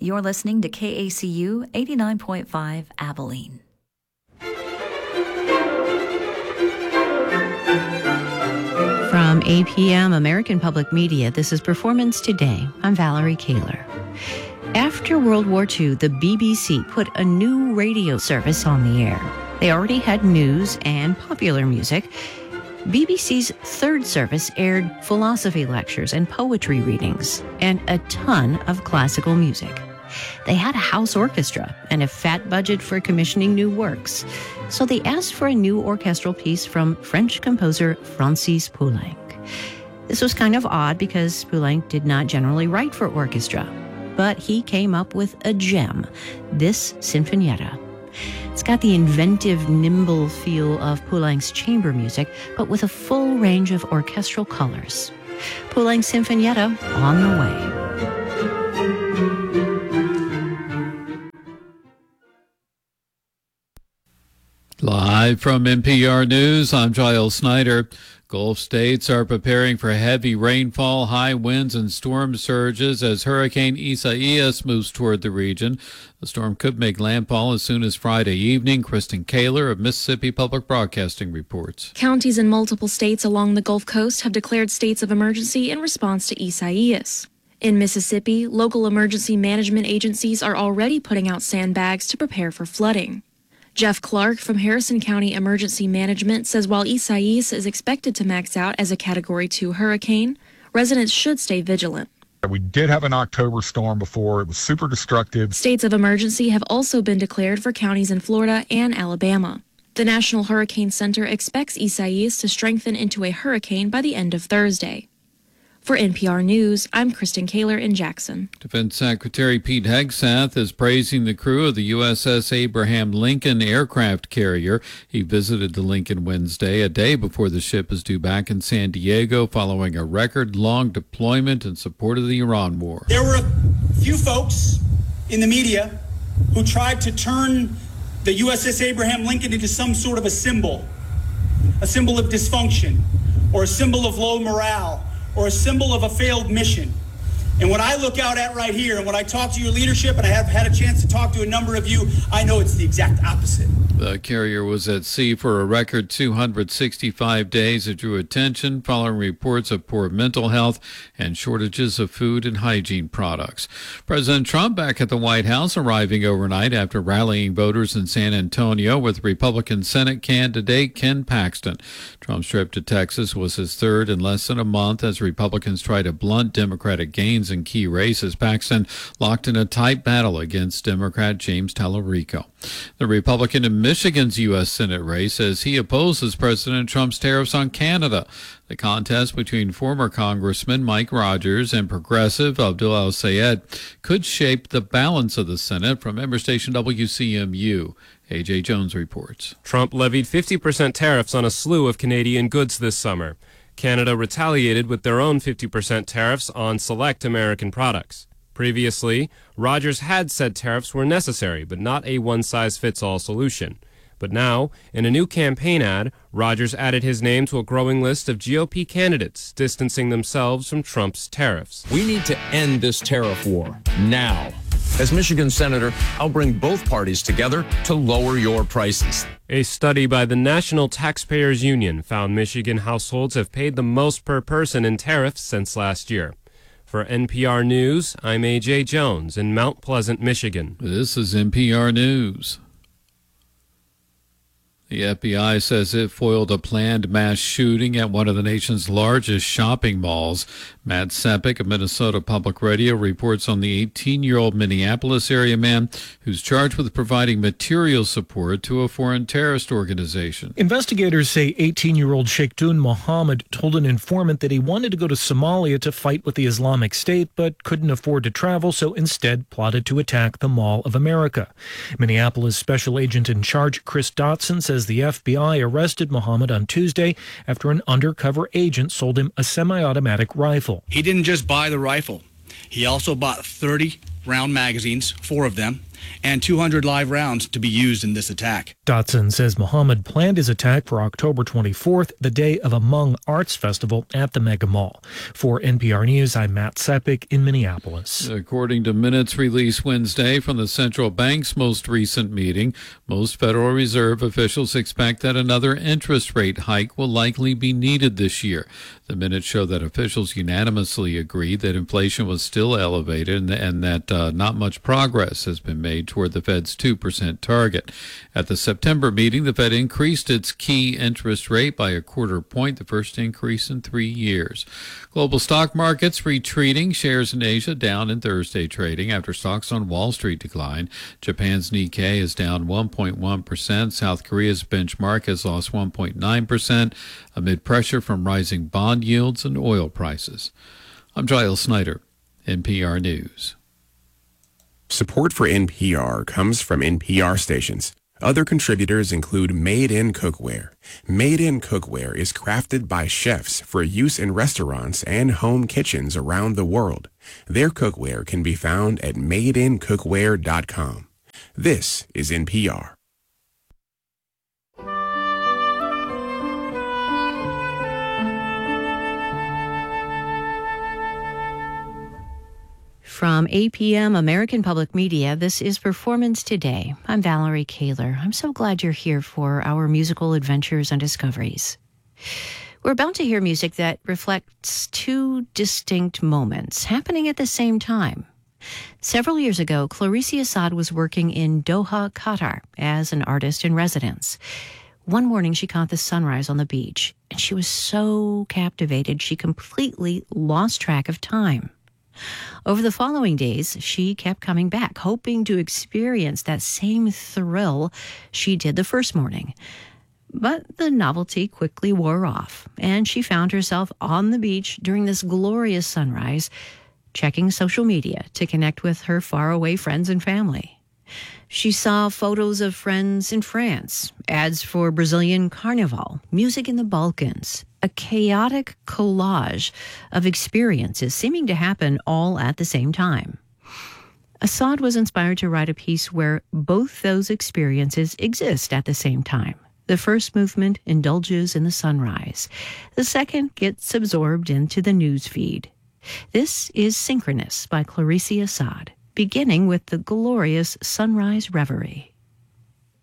You're listening to KACU 89.5 Abilene. From APM American Public Media, this is Performance Today. I'm Valerie Kaler. After World War II, the BBC put a new radio service on the air. They already had news and popular music. BBC's third service aired philosophy lectures and poetry readings, and a ton of classical music. They had a house orchestra and a fat budget for commissioning new works. So they asked for a new orchestral piece from French composer Francis Poulenc. This was kind of odd because Poulenc did not generally write for orchestra, but he came up with a gem, this Sinfonietta. It's got the inventive, nimble feel of Poulenc's chamber music, but with a full range of orchestral colors. Poulenc's Sinfonietta on the way. Live from NPR News, I'm Giles Snyder. Gulf states are preparing for heavy rainfall, high winds, and storm surges as Hurricane Isaias moves toward the region. The storm could make landfall as soon as Friday evening. Kristen Kaler of Mississippi Public Broadcasting reports. Counties in multiple states along the Gulf Coast have declared states of emergency in response to Isaias. In Mississippi, local emergency management agencies are already putting out sandbags to prepare for flooding. Jeff Clark from Harrison County Emergency Management says while Isaias is expected to max out as a Category 2 hurricane, residents should stay vigilant. We did have an October storm before. It was super destructive. States of emergency have also been declared for counties in Florida and Alabama. The National Hurricane Center expects Isaias to strengthen into a hurricane by the end of Thursday. For NPR News, I'm Kristen Kaler in Jackson. Defense Secretary Pete Hegseth is praising the crew of the USS Abraham Lincoln aircraft carrier. He visited the Lincoln Wednesday, a day before the ship is due back in San Diego following a record-long deployment in support of the Iran war. There were a few folks in the media who tried to turn the USS Abraham Lincoln into some sort of a symbol of dysfunction, or a symbol of low morale, or a symbol of a failed mission. And when I look out at right here, and when I talk to your leadership, and I have had a chance to talk to a number of you, I know it's the exact opposite. The carrier was at sea for a record 265 days. It drew attention following reports of poor mental health and shortages of food and hygiene products. President Trump back at the White House, arriving overnight after rallying voters in San Antonio with Republican Senate candidate Ken Paxton. Trump's trip to Texas was his third in less than a month as Republicans try to blunt Democratic gains in key races. Paxton locked in a tight battle against Democrat James Tallarico. The Republican in Michigan's U.S. Senate race says he opposes President Trump's tariffs on Canada. The contest between former Congressman Mike Rogers and progressive Abdul El-Sayed could shape the balance of the Senate. From member station WCMU, A.J. Jones reports. Trump levied 50% tariffs on a slew of Canadian goods this summer. Canada retaliated with their own 50% tariffs on select American products. Previously, Rogers had said tariffs were necessary, but not a one-size-fits-all solution. But now, in a new campaign ad, Rogers added his name to a growing list of GOP candidates, distancing themselves from Trump's tariffs. We need to end this tariff war now. As Michigan Senator, I'll bring both parties together to lower your prices. A study by the National Taxpayers Union found Michigan households have paid the most per person in tariffs since last year. For NPR News, I'm A.J. Jones in Mount Pleasant, Michigan. This is NPR News. The FBI says it foiled a planned mass shooting at one of the nation's largest shopping malls. Matt Sepik of Minnesota Public Radio reports on the 18-year-old Minneapolis area man who's charged with providing material support to a foreign terrorist organization. Investigators say 18-year-old Sheikhtun Mohammed told an informant that he wanted to go to Somalia to fight with the Islamic State, but couldn't afford to travel, so instead plotted to attack the Mall of America. Minneapolis Special Agent in Charge Chris Dotson says the FBI arrested Mohammed on Tuesday after an undercover agent sold him a semi-automatic rifle. He didn't just buy the rifle. He also bought 30 round magazines, 4 of them, and 200 live rounds to be used in this attack. Dotson says Mohammed planned his attack for October 24th, the day of Among Arts Festival at the Mega Mall. For NPR News, I'm Matt Sepik in Minneapolis. According to minutes released Wednesday from the central bank's most recent meeting, most Federal Reserve officials expect that another interest rate hike will likely be needed this year. The minutes show that officials unanimously agreed that inflation was still elevated and that not much progress has been made toward the Fed's 2% target. At the September meeting, the Fed increased its key interest rate by a quarter point, the first increase in 3 years. Global stock markets retreating, shares in Asia down in Thursday trading after stocks on Wall Street declined. Japan's Nikkei is down 1.1%. South Korea's benchmark has lost 1.9% amid pressure from rising bond yields and oil prices. I'm Giles Snyder, NPR News. Support for NPR comes from NPR stations. Other contributors include Made in Cookware. Made in Cookware is crafted by chefs for use in restaurants and home kitchens around the world. Their cookware can be found at madeincookware.com. This is NPR. From APM American Public Media, this is Performance Today. I'm Valerie Kaler. I'm so glad you're here for our musical adventures and discoveries. We're about to hear music that reflects two distinct moments happening at the same time. Several years ago, Clarice Assad was working in Doha, Qatar, as an artist in residence. One morning, she caught the sunrise on the beach, and she was so captivated she completely lost track of time. Over the following days, she kept coming back, hoping to experience that same thrill she did the first morning. But the novelty quickly wore off, and she found herself on the beach during this glorious sunrise, checking social media to connect with her faraway friends and family. She saw photos of friends in France, ads for Brazilian Carnival, music in the Balkans, a chaotic collage of experiences seeming to happen all at the same time. Assad was inspired to write a piece where both those experiences exist at the same time. The first movement indulges in the sunrise. The second gets absorbed into the news feed. This is Synchronous by Clarice Assad, beginning with the glorious Sunrise Reverie.